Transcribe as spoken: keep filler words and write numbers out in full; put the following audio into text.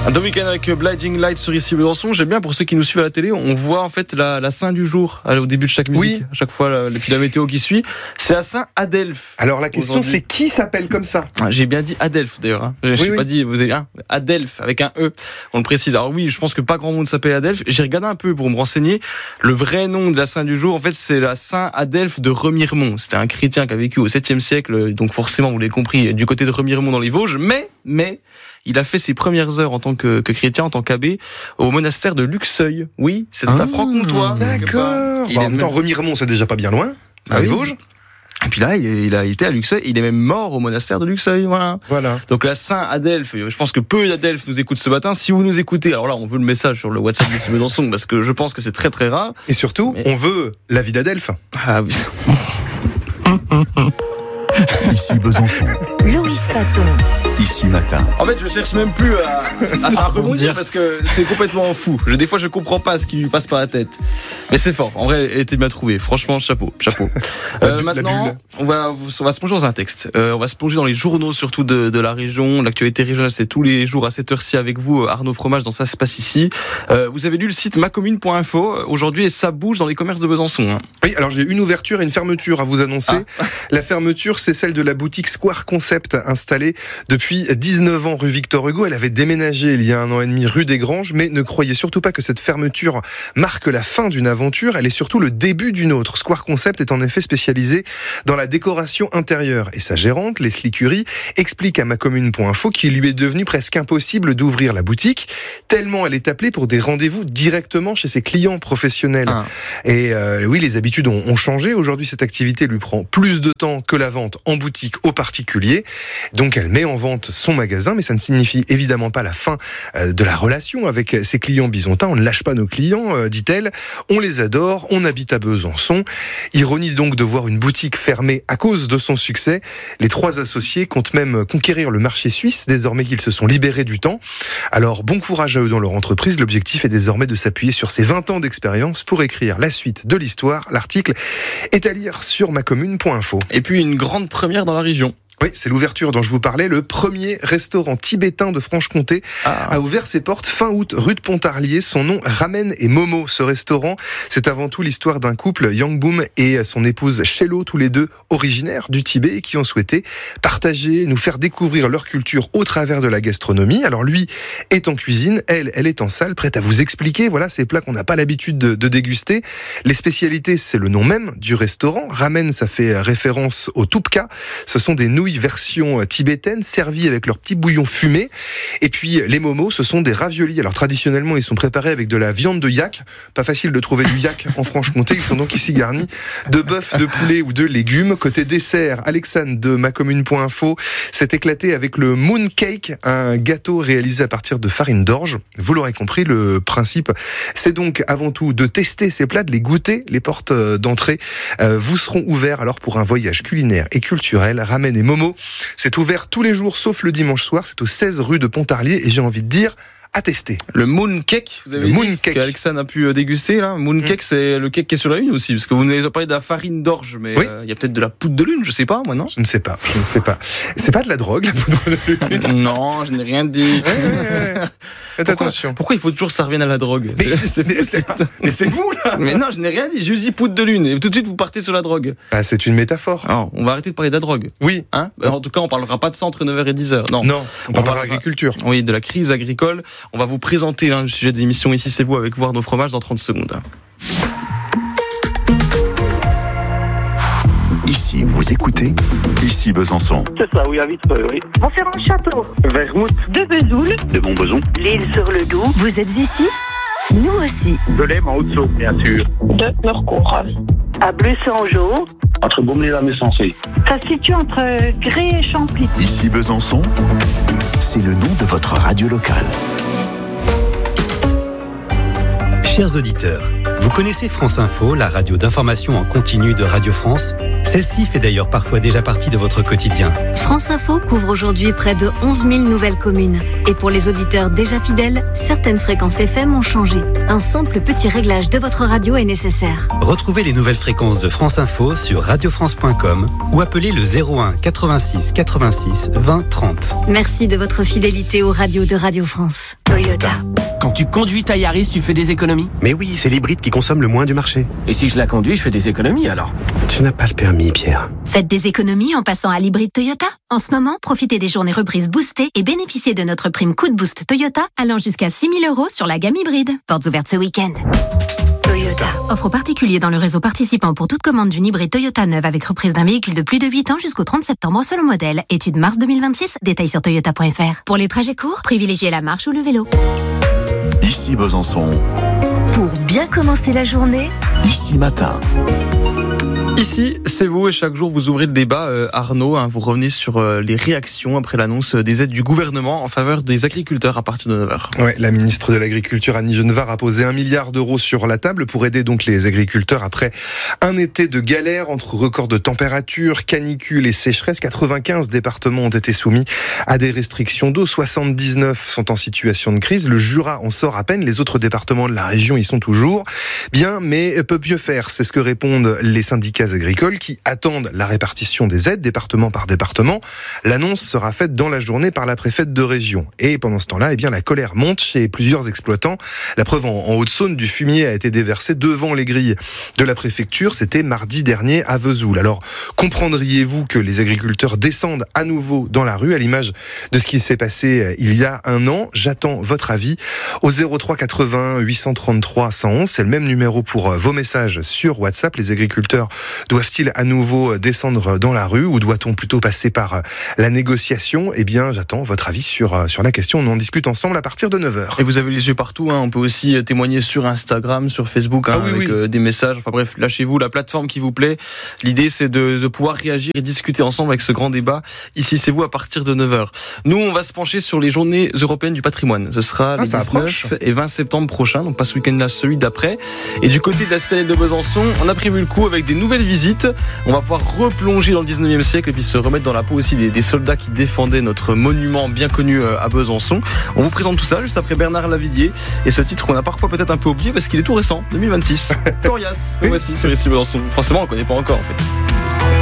The Weeknd avec Blinding Lights sur Ici Besançon. J'aime bien pour ceux qui nous suivent à la télé, on voit en fait la, la Saint du jour au début de chaque musique. Oui. À chaque fois, la, puis la météo qui suit. C'est la Saint Adelphe. Alors la question aujourd'hui. c'est qui s'appelle comme ça ? Ah, j'ai bien dit Adelphe d'ailleurs. Hein. Je Oui, n'ai oui. pas dit vous avez hein, Adelphe avec un E. On le précise. Alors oui, je pense que pas grand monde s'appelle Adelphe. J'ai regardé un peu pour me renseigner. Le vrai nom de la Saint du jour, en fait, c'est la Saint Adelphe de Remiremont. C'était un chrétien qui a vécu au septième siècle, donc forcément, vous l'avez compris, du côté de Remiremont dans les Vosges. Mais, mais, il a fait ses premières heures en tant que, que chrétien, en tant qu'abbé, au monastère de Luxeuil. Oui, c'est Ah, un Franc-Comtois. D'accord. Il Bah, est en même temps, même- Remiremont, c'est déjà pas bien loin. Ah Dans les oui. Vosges. Et puis là, il, est- il a été à Luxeuil. Il est même mort au monastère de Luxeuil. Voilà. Voilà. Donc la Saint Adelphe, je pense que peu d'Adelphes nous écoutent ce matin. Si vous nous écoutez, alors là, on veut le message sur le WhatsApp d'Ici Besançon parce que je pense que c'est très très rare. Et surtout, Mais- on veut la vie d'Adelphe. Ah oui. Ici Besançon, Loïs Paton. ici matin. En fait, je cherche même plus à, à, à rebondir parce que c'est complètement fou. Je, des fois, je comprends pas ce qui lui passe par la tête. Mais c'est fort. En vrai, elle était bien trouvée. Franchement, chapeau, chapeau. La Euh, bu- la maintenant, bulle. on va, on va se plonger dans un texte. Euh, on va se plonger dans les journaux, surtout de, de la région. L'actualité régionale, c'est tous les jours à cette heure-ci avec vous, Arnaud Fromage, dans Ça se passe ici. Euh, vous avez lu le site ma commune point info aujourd'hui et ça bouge dans les commerces de Besançon. Hein. Oui, alors j'ai une ouverture et une fermeture à vous annoncer. Ah. La fermeture, c'est celle de la boutique Square Concept, installée depuis dix-neuf ans rue Victor Hugo. Elle avait déménagé il y a un an et demi rue des Granges, mais ne croyez surtout pas que cette fermeture marque la fin d'une aventure. Elle est surtout le début d'une autre. Square Concept est en effet spécialisé dans la décoration intérieure. Et sa gérante, Leslie Curie, explique à ma commune point info qu'il lui est devenu presque impossible d'ouvrir la boutique, tellement elle est appelée pour des rendez-vous directement chez ses clients professionnels. Ah. Et euh, oui, les habitudes ont, ont changé. Aujourd'hui, cette activité lui prend plus de temps que la vente en boutique aux particuliers. Donc, elle met en vente son magasin, mais ça ne signifie évidemment pas la fin euh, de la relation avec ses clients bisontins. On ne lâche pas nos clients, euh, dit-elle. On les adore, on habite à Besançon. Ironie donc de voir une boutique fermée à cause de son succès. Les trois associés comptent même conquérir le marché suisse, désormais qu'ils se sont libérés du temps. Alors, bon courage à eux dans leur entreprise. L'objectif est désormais de s'appuyer sur ces vingt ans d'expérience pour écrire la suite de l'histoire. L'article est à lire sur ma commune point info. Et puis une grande première dans la région. Oui, c'est l'ouverture dont je vous parlais. Le premier restaurant tibétain de Franche-Comté Ah. a ouvert ses portes fin août, rue de Pontarlier. Son nom, Ramen et Momo. Ce restaurant, c'est avant tout l'histoire d'un couple, Yang Boom et son épouse Shelo, tous les deux originaires du Tibet, qui ont souhaité partager, nous faire découvrir leur culture au travers de la gastronomie. Alors lui est en cuisine, elle, elle est en salle, prête à vous expliquer, voilà, ces plats qu'on n'a pas l'habitude de, de déguster. Les spécialités, c'est le nom même du restaurant. Ramen, ça fait référence au tupka. Ce sont des nouilles version tibétaine, servies avec leur petit bouillon fumé. Et puis les momos, ce sont des raviolis. Alors traditionnellement, ils sont préparés avec de la viande de yak. Pas facile de trouver du yak en Franche-Comté. Ils sont donc ici garnis de bœuf, de poulet ou de légumes. Côté dessert, Alexandre de ma commune point info s'est éclaté avec le moon cake, un gâteau réalisé à partir de farine d'orge. Vous l'aurez compris, le principe, c'est donc avant tout de tester ces plats, de les goûter. Les portes d'entrée euh, vous seront ouvertes alors pour un voyage culinaire et culturel. Ramen et Momo, c'est ouvert tous les jours sauf le dimanche soir. C'est au seize rue de Pontarlier et j'ai envie de dire à tester. Le moon cake, vous avez Le dit moon cake. qu'Alexandre a pu déguster là. Moon cake, c'est le cake qui est sur la lune aussi, parce que vous n'avez pas parlé de la farine d'orge, mais il Oui. euh, y a peut-être de la poudre de lune, je sais pas, moi non. Je ne sais pas, je ne sais pas. C'est pas de la drogue, la poudre de lune. Non, je n'ai rien dit. Ouais, ouais, ouais. Faites Pourquoi- attention. Pourquoi il faut toujours que ça revienne à la drogue? Mais, C'est- c'est- mais c'est pas- mais c'est vous là. Mais non, je n'ai rien dit. Je dis poudre de lune et tout de suite vous partez sur la drogue. Ah, c'est une métaphore. Alors, on va arrêter de parler de la drogue. Oui. Hein en tout cas, on parlera pas de ça entre neuf heures et dix heures. Non. Non, on parlera parlera- agriculture. Oui, de la crise agricole. On va vous présenter hein, le sujet de l'émission Ici c'est vous avec Voir nos fromages dans trente secondes. Ici, vous écoutez, ici Besançon. C'est ça, oui, à Vitreux, oui. Montferrand-Château. Vermouth, De Vesoul. de Montbeson, L'Île-sur-le-Doubs. Vous êtes ici? Nous aussi. de l'Aime en Haute-Saône, bien sûr. De Meurcourt. À Bleu-Saint-Jean. Entre Beaume et la Messensée. Ça se situe entre Gré et Champy. Ici Besançon, c'est le nom de votre radio locale. Chers auditeurs, vous connaissez France Info, la radio d'information en continu de Radio France ? Celle-ci fait d'ailleurs parfois déjà partie de votre quotidien. France Info couvre aujourd'hui près de onze mille nouvelles communes. Et pour les auditeurs déjà fidèles, certaines fréquences F M ont changé. Un simple petit réglage de votre radio est nécessaire. Retrouvez les nouvelles fréquences de France Info sur radiofrance point com ou appelez le zéro un quatre-vingt-six quatre-vingt-six vingt trente. Merci de votre fidélité aux radios de Radio France. Toyota. Quand tu conduis ta Yaris, tu fais des économies? Mais oui, c'est l'hybride qui consomme le moins du marché. Et si je la conduis, je fais des économies alors? Tu n'as pas le permis, Pierre. Faites des économies en passant à l'hybride Toyota. En ce moment, profitez des journées reprises boostées et bénéficiez de notre prime coup de boost Toyota allant jusqu'à six mille euros sur la gamme hybride. Portes ouvertes ce week-end. Toyota. Offre aux particuliers dans le réseau participant pour toute commande d'une hybride Toyota neuve avec reprise d'un véhicule de plus de huit ans jusqu'au trente septembre selon modèle. Étude mars deux mille vingt-six. Détails sur toyota point f r. Pour les trajets courts, privilégiez la marche ou le vélo. Ici Besançon. Pour bien commencer la journée, Ici Matin. Ici, c'est vous et chaque jour vous ouvrez le débat. Euh, Arnaud, hein, vous revenez sur euh, les réactions après l'annonce des aides du gouvernement en faveur des agriculteurs à partir de neuf heures. Ouais, la ministre de l'Agriculture Annie Genevard a posé un milliard d'euros sur la table pour aider donc les agriculteurs après un été de galère entre records de température, canicule et sécheresse. quatre-vingt-quinze départements ont été soumis à des restrictions d'eau, soixante-dix-neuf sont en situation de crise. Le Jura en sort à peine, les autres départements de la région y sont toujours. Bien, mais peut mieux faire, c'est ce que répondent les syndicats agricoles qui attendent la répartition des aides département par département. L'annonce sera faite dans la journée par la préfète de région. Et pendant ce temps-là, eh bien, la colère monte chez plusieurs exploitants. La preuve, en, en Haute-Saône, du fumier a été déversé devant les grilles de la préfecture. C'était mardi dernier à Vesoul. Alors, comprendriez-vous que les agriculteurs descendent à nouveau dans la rue à l'image de ce qui s'est passé il y a un an? J'attends votre avis au zéro trois quatre-vingts huit cent trente-trois cent onze. C'est le même numéro pour vos messages sur WhatsApp. Les agriculteurs doivent-ils à nouveau descendre dans la rue ou doit-on plutôt passer par la négociation? Eh bien, j'attends votre avis sur, sur la question. On en discute ensemble à partir de neuf heures. Et vous avez les yeux partout, hein. On peut aussi témoigner sur Instagram, sur Facebook, hein, ah oui, avec oui. Euh, des messages. Enfin bref, lâchez-vous la plateforme qui vous plaît. L'idée, c'est de, de pouvoir réagir et discuter ensemble avec ce grand débat. Ici, c'est vous à partir de neuf heures. Nous, on va se pencher sur les journées européennes du patrimoine. Ce sera ah, les dix-neuf et vingt septembre prochains, donc pas ce week-end-là, celui d'après. Et du côté de la citadelle de Besançon, on a prévu le coup avec des nouvelles visites. On va pouvoir replonger dans le dix-neuvième siècle et puis se remettre dans la peau aussi des, des soldats qui défendaient notre monument bien connu à Besançon. On vous présente tout ça juste après Bernard Lavillier et ce titre qu'on a parfois peut-être un peu oublié parce qu'il est tout récent, deux mille vingt-six. Glorias, le voici sur Ici Besançon. Forcément, on ne le connaît pas encore en fait.